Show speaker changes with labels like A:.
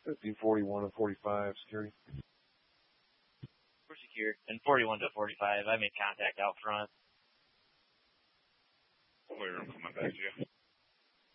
A: 1541 and 45, security.
B: We're secure. And 41 to 45, I made contact out front.
C: Clear, I'm coming back to you.